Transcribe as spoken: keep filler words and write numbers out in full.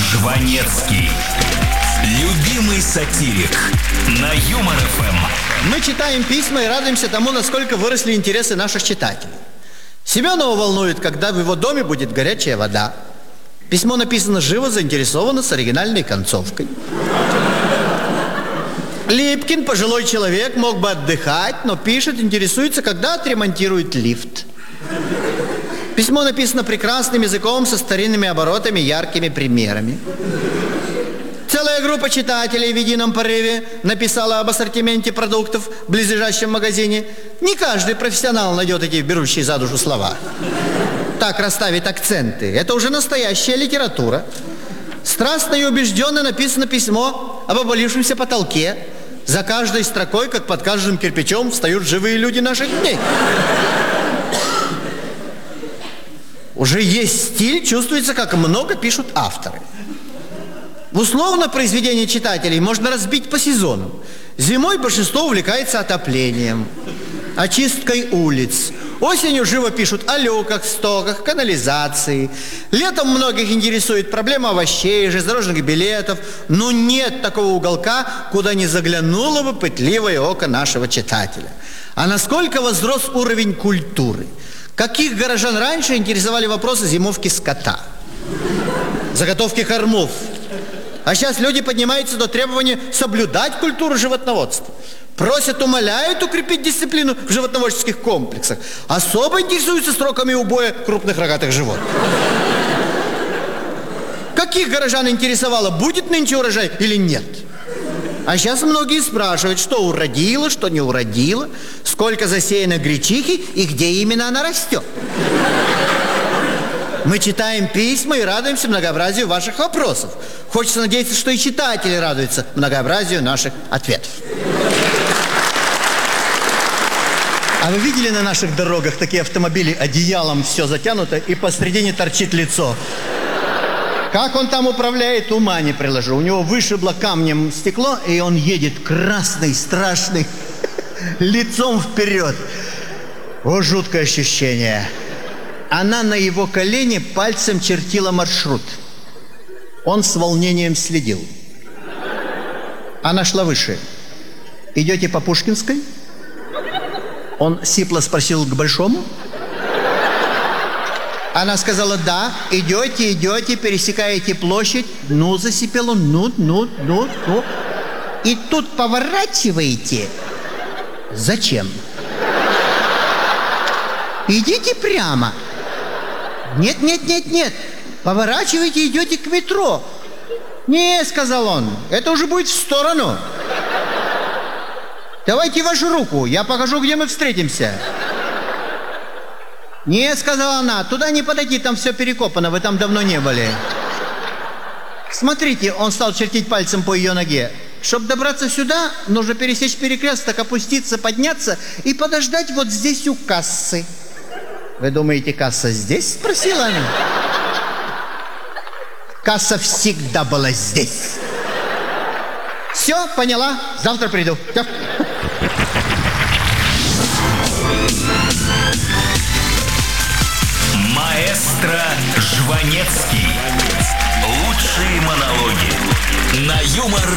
Жванецкий. Любимый сатирик на Юмор эф эм. Мы читаем письма и радуемся тому, насколько выросли интересы наших читателей. Семенова волнует, когда в его доме будет горячая вода. Письмо написано живо, заинтересовано, с оригинальной концовкой. Липкин, пожилой человек, мог бы отдыхать, но пишет, интересуется, когда отремонтирует лифт. Письмо написано прекрасным языком, со старинными оборотами, яркими примерами. Целая группа читателей в едином порыве написала об ассортименте продуктов в близлежащем магазине. Не каждый профессионал найдет эти берущие за душу слова. Так расставить акценты – это уже настоящая литература. Страстно и убежденно написано письмо об обвалившемся потолке. За каждой строкой, как под каждым кирпичом, встают живые люди наших дней. Уже есть стиль, чувствуется, как много пишут авторы. Условно произведение читателей можно разбить по сезонам. Зимой большинство увлекается отоплением, очисткой улиц. Осенью живо пишут о люках, стоках, канализации. Летом многих интересует проблема овощей, железнодорожных билетов. Но нет такого уголка, куда не заглянуло бы пытливое око нашего читателя. А насколько возрос уровень культуры? Каких горожан раньше интересовали вопросы зимовки скота, заготовки кормов? А сейчас люди поднимаются до требования соблюдать культуру животноводства. Просят, умоляют укрепить дисциплину в животноводческих комплексах. Особо интересуются сроками убоя крупных рогатых животных. Каких горожан интересовало, будет нынче урожай или нет? А сейчас многие спрашивают, что уродило, что не уродило, сколько засеяно гречихи и где именно она растет. Мы читаем письма и радуемся многообразию ваших вопросов. Хочется надеяться, что и читатели радуются многообразию наших ответов. А вы видели на наших дорогах такие автомобили, одеялом все затянуто и посредине торчит лицо? Как он там управляет, ума не приложу. У него вышибло камнем стекло, и он едет красный, страшный, лицом вперед. О, жуткое ощущение. Она на его колене пальцем чертила маршрут. Он с волнением следил. Она шла выше. Идете по Пушкинской? Он сипло спросил: к Большому? Она сказала: да. Идете, идете, пересекаете площадь. Ну, засипел он, ну, ну, ну, ну. И тут поворачиваете. Зачем? Идите прямо. Нет, нет, нет, нет. Поворачивайте, идете к метро. Не, сказал он, это уже будет в сторону. Давайте вашу руку, я покажу, где мы встретимся. Не, сказала она, туда не подойти, там все перекопано, вы там давно не были. Смотрите, он стал чертить пальцем по ее ноге. Чтобы добраться сюда, нужно пересечь перекресток, опуститься, подняться и подождать вот здесь у кассы. Вы думаете, касса здесь? Спросила она. Касса всегда была здесь. Все, поняла, завтра приду. Все. Маэстро Жванецкий. Лучшие монологи на Юмор